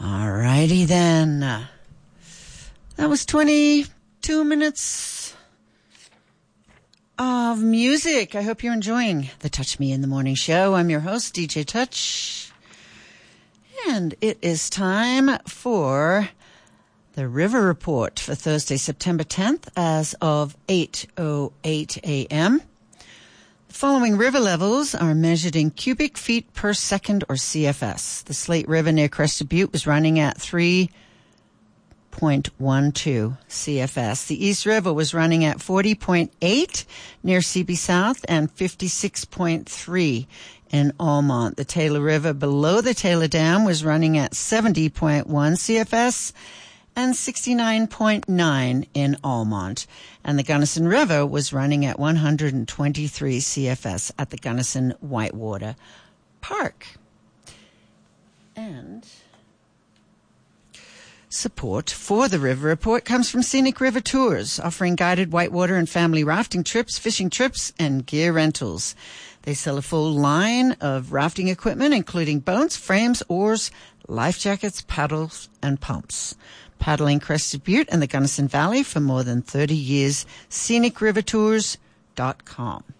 Alrighty then. That was 22 minutes of music. I hope you're enjoying the Touch Me in the Morning show. I'm your host, DJ Touch. And it is time for the River Report for Thursday, September 10th as of 8:08 a.m. The following river levels are measured in cubic feet per second, or CFS. The Slate River near Crested Butte was running at 3.12 CFS. The East River was running at 40.8 near CB South and 56.3 in Almont. The Taylor River below the Taylor Dam was running at 70.1 CFS and 69.9 in Almont. And the Gunnison River was running at 123 CFS at the Gunnison Whitewater Park. And support for the River Report comes from Scenic River Tours, offering guided whitewater and family rafting trips, fishing trips, and gear rentals. They sell a full line of rafting equipment, including boats, frames, oars, life jackets, paddles, and pumps. Paddling Crested Butte and the Gunnison Valley for more than 30 years. ScenicRiverTours.com.